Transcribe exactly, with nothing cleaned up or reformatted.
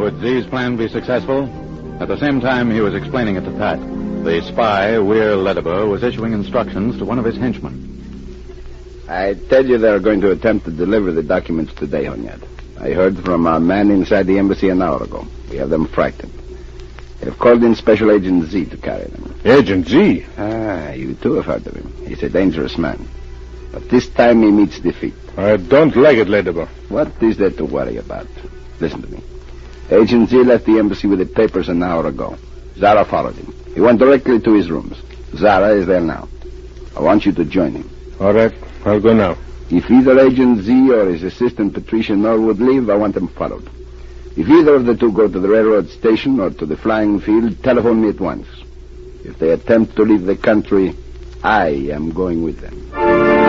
Would Z's plan be successful? At the same time he was explaining it to Pat, the spy, Weir Lediber, was issuing instructions to one of his henchmen. I tell you they're going to attempt to deliver the documents today, Honyad. I heard from a man inside the embassy an hour ago. We have them frightened. They've called in Special Agent Z to carry them. Agent Z? Ah, you too have heard of him. He's a dangerous man. But this time he meets defeat. I don't like it, Lediber. What is there to worry about? Listen to me. Agent Z left the embassy with the papers an hour ago. Zara followed him. He went directly to his rooms. Zara is there now. I want you to join him. All right, I'll go now. If either Agent Z or his assistant Patricia Norwood leave, I want them followed. If either of the two go to the railroad station or to the flying field, telephone me at once. If they attempt to leave the country, I am going with them.